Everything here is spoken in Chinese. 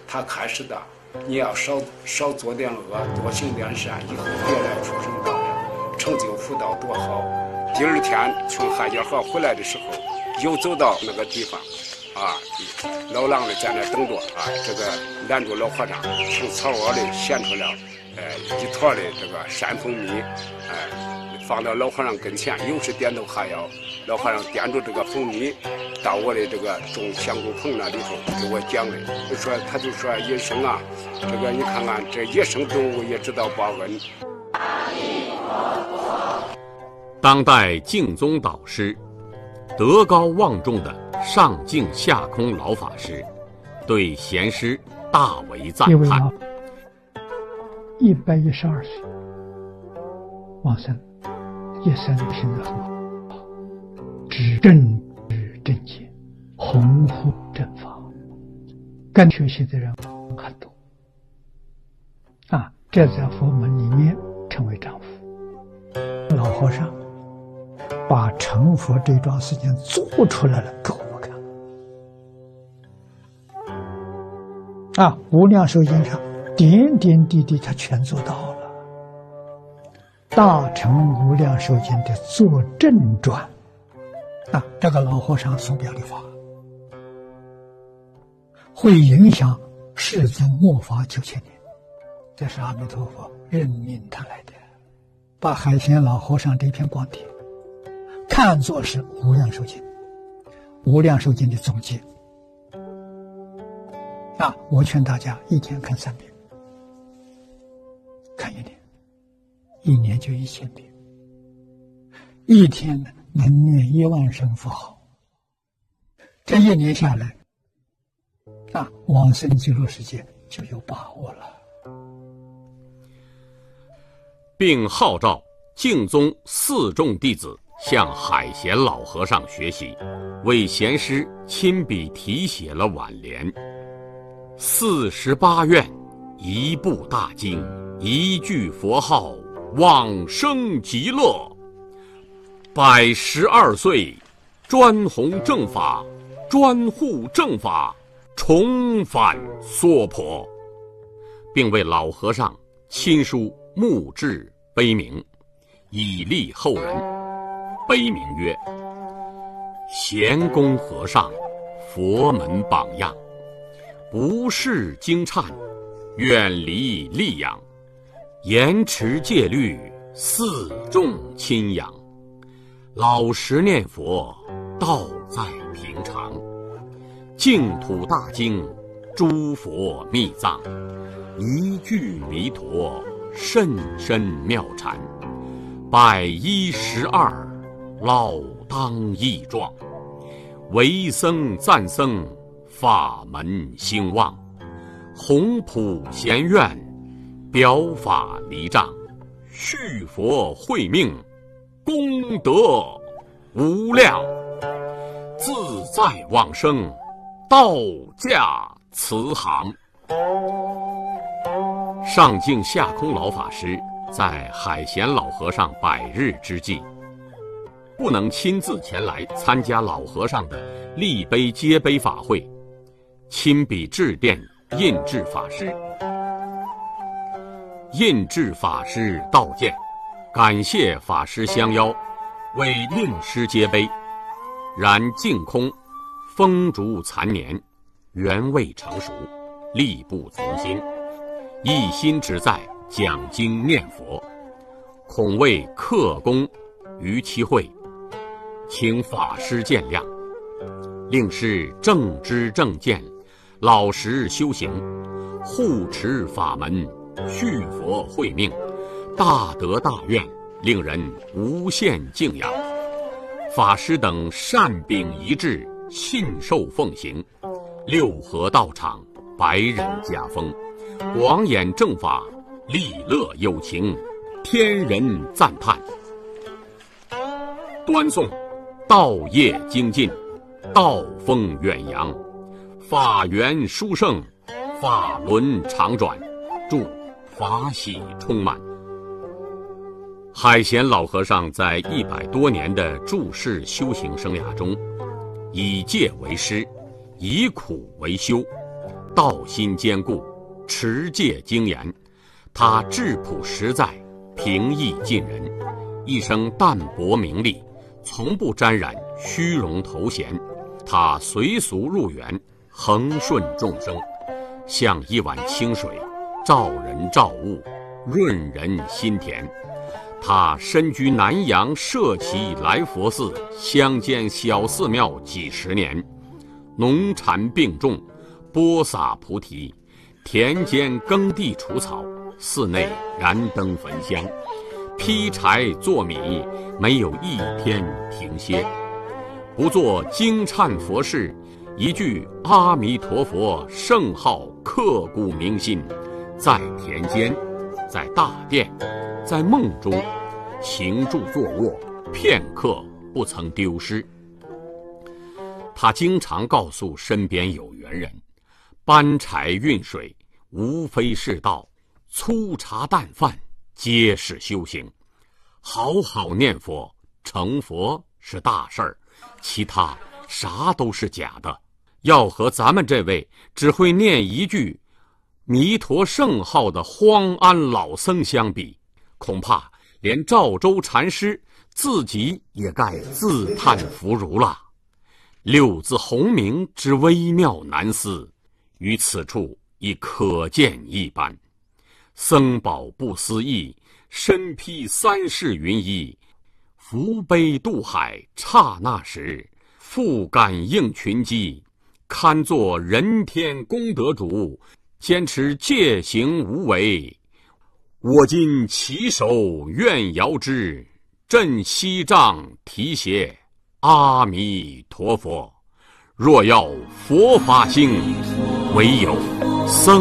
他开始的，你要少做点恶，多行点善，以后别来出生道人，成就福道多好。第二天从海家河回来的时候，又走到那个地方，老狼呢在那等着这个拦住老和尚，从草窝里衔出了一坨的这个山蜂蜜，放到老和尚跟前，又是点头哈腰。老和尚掂着这个蜂蜜，到我的这个种香菇棚那里头给我讲的，他就说野生这个你看看这野生动物也知道报恩。 当代净宗导师、德高望重的上净下空老法师，对贤师大为赞叹。 112岁往生，一生行得很好，知正知正见，弘护正法，跟学习的人很多这在佛门里面称为丈夫。老和尚把成佛这桩事情做出来了给我们看无量寿经上点点滴滴他全做到了。大乘无量寿经的作证传这个老和尚所表的法会影响世尊末法9000年，这是阿弥陀佛任命他来的，把海贤老和尚这篇光碟看作是无量寿经，无量寿经的总结我劝大家一天看3遍，看1年，1年就1000遍，一天能念1万声佛号，这1年下来往生极乐世界就有把握了。 并号召净宗4众弟子向海贤老和尚学习，为贤师亲笔题写了挽联：48愿，一部大经，一句佛号，往生极乐。112岁，专弘正法，专护正法，重返娑婆，并为老和尚亲书墓志碑铭，以利后人。碑铭曰：贤公和尚，佛门榜样，不识经忏，远离戾养，严持戒律，四众亲养，老实念佛，道在平常，净土大经，诸佛密藏，一句弥陀，甚深妙禅，112老当益壮，为僧赞僧，法门兴旺，弘普贤愿，表法离障，续佛慧命，功德无量，自在往生，道驾慈航。上净下空老法师在海贤老和尚100日之际，不能亲自前来参加老和尚的立碑接碑法会，亲笔致电印制法师。印制法师道见，感谢法师相邀，为令师接碑。然净空风烛残年，缘未成熟，力不从心，一心只在讲经念佛，恐为克功于其会，请法师见谅。令师正知正见，老实修行，护持法门，续佛慧命，大德大愿，令人无限敬仰。法师等善秉一致，信受奉行，六合道场，百人家风，广演正法，利乐有情，天人赞叹。端诵道业精进，道风远扬，法源殊胜，法轮常转，祝法喜充满。海贤老和尚在100多年的住世修行生涯中，以戒为师，以苦为修， 道心坚固，持戒精严。他质朴实在，平易近人，一生淡泊名利，从不沾染虚荣头衔。他随俗入园，恒顺众生，像一碗清水，照人照物，润人心田。他身居南阳社稷来佛寺乡间小寺庙几十年，农禅并种，播撒菩提，田间耕地除草，寺内燃灯焚香，劈柴做米，没有一天停歇。不做惊忏佛事，一句阿弥陀佛圣号刻骨铭心，在田间，在大殿，在梦中，行住坐卧，片刻不曾丢失。他经常告诉身边有缘人，搬柴运水无非是道，粗茶淡饭皆是修行。好好念佛，成佛是大事儿，其他啥都是假的。要和咱们这位只会念一句弥陀圣号的荒安老僧相比，恐怕连赵州禅师自己也该自叹弗如了。六字洪名之微妙难思，于此处已可见一斑。僧宝不思议，身披三世云衣，扶悲渡海刹那时，复感应群机，堪作人天功德主，坚持戒行无为。我今起手愿遥之，振西杖提携阿弥陀佛。若要佛法兴，唯有僧